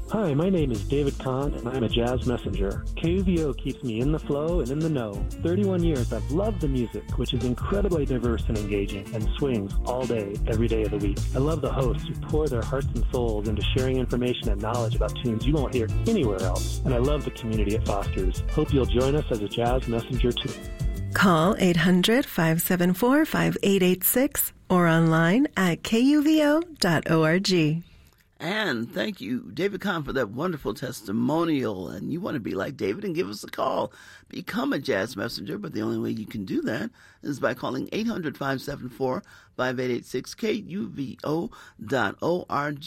Hi, my name is David Kahn, and I'm a jazz messenger. KUVO keeps me in the flow and in the know. 31 years, I've loved the music, which is incredibly diverse and engaging, and swings all day, every day of the week. I love the hosts who pour their hearts and souls into sharing information and knowledge about tunes you won't hear anywhere else. And I love the community it fosters. Hope you'll join us as a jazz messenger, too. Call 800-574-5886 or online at kuvo.org. And thank you, David Kahn, for that wonderful testimonial. And you want to be like David and give us a call. Become a jazz messenger, but the only way you can do that is by calling 800-574-5886, kuvo.org.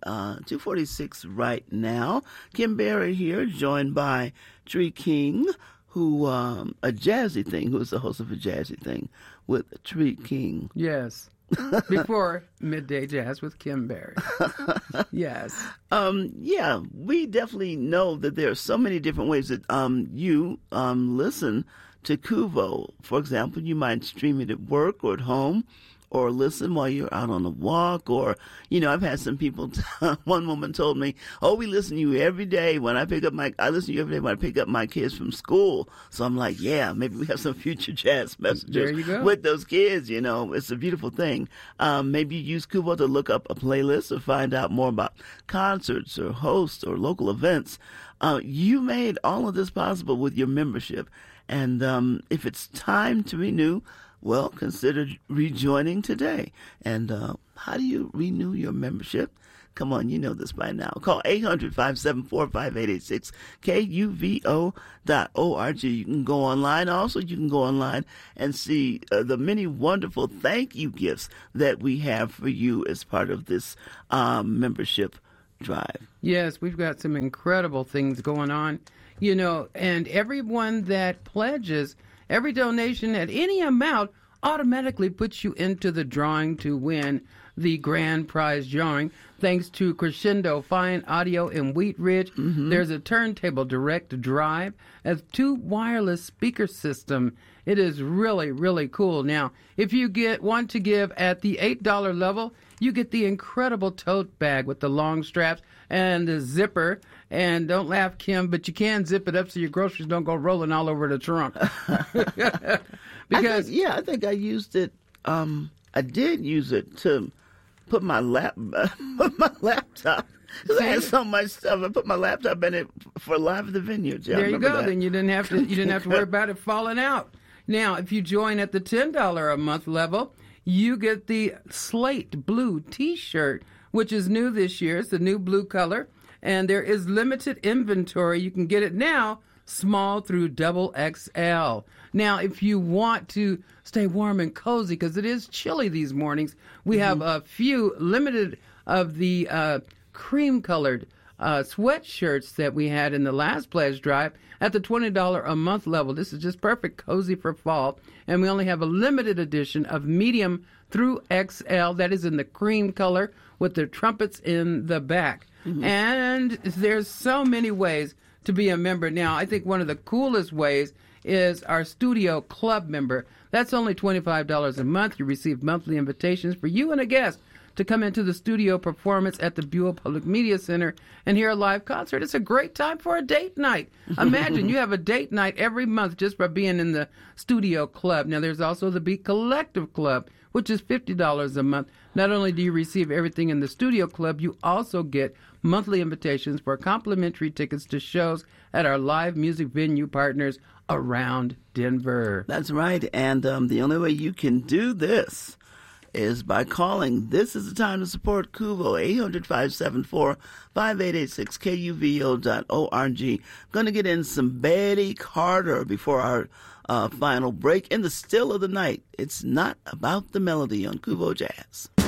246 right now. Kim Berry here, joined by Tree King, who, a jazzy thing, who is the host of A Jazzy Thing with Tree King. Yes. Before Midday Jazz with Kim Berry. Yes. Yeah, we definitely know that there are so many different ways that you listen to KUVO. For example, you might stream it at work or at home, or listen while you're out on a walk, or, I've had some people, one woman told me, we listen to you every day when I listen to you every day when I pick up my kids from school. So I'm like, yeah, maybe we have some future jazz messengers with those kids, it's a beautiful thing. Maybe you use KUVO to look up a playlist or find out more about concerts or hosts or local events. You made all of this possible with your membership. And if it's time to renew, well, consider rejoining today. And how do you renew your membership? Come on, you know this by now. Call 800-574-5886, kuvo.org. You can go online. Also, you can go online and see the many wonderful thank you gifts that we have for you as part of this membership drive. Yes, we've got some incredible things going on, and everyone that pledges, every donation at any amount automatically puts you into the drawing to win the grand prize drawing. Thanks to Crescendo Fine Audio in Wheat Ridge, there's a turntable direct drive, a 2 wireless speaker system. It is really, really cool. Now, if you want to give at the $8 level, you get the incredible tote bag with the long straps and the zipper. And don't laugh, Kim, but you can zip it up so your groceries don't go rolling all over the trunk. Because I think I used it. I did use it to put my laptop. Because I had so much stuff. I put my laptop in it for Live at the Vineyard. Yeah, there you go. That. Then you didn't have to worry about it falling out. Now, if you join at the $10 a month level, you get the Slate Blue T-shirt, which is new this year. It's the new blue color. And there is limited inventory. You can get it now, small through XXL. Now, if you want to stay warm and cozy, because it is chilly these mornings, we have a few limited of the cream-colored sweatshirts that we had in the last pledge drive at the $20 a month level. This is just perfect cozy for fall. And we only have a limited edition of medium through XL. That is in the cream color with the trumpets in the back. And there's so many ways to be a member. Now, I think one of the coolest ways is our Studio Club member. That's only $25 a month. You receive monthly invitations for you and a guest to come into the studio performance at the Buell Public Media Center and hear a live concert. It's a great time for a date night. Imagine you have a date night every month just by being in the Studio Club. Now, there's also the Beat Collective Club, which is $50 a month. Not only do you receive everything in the Studio Club, you also get monthly invitations for complimentary tickets to shows at our live music venue partners around Denver. That's right. And the only way you can do this is by calling. This is the time to support KUVO, 800-574-5886, kuvo.org. Going to get in some Betty Carter before our final break. In the still of the night, it's not about the melody on KUVO Jazz.